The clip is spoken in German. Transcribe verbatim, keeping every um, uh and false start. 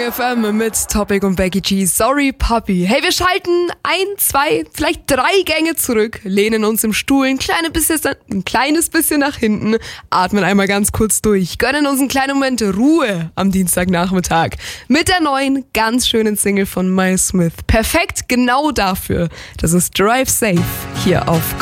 F M mit Topic und Becky G. Sorry, Puppy. Hey, wir schalten ein, zwei, vielleicht drei Gänge zurück, lehnen uns im Stuhl ein kleines bisschen, ein kleines bisschen nach hinten, atmen einmal ganz kurz durch, gönnen uns einen kleinen Moment Ruhe am Dienstagnachmittag mit der neuen, ganz schönen Single von Miles Smith. Perfekt genau dafür. Das ist Drive Safe hier auf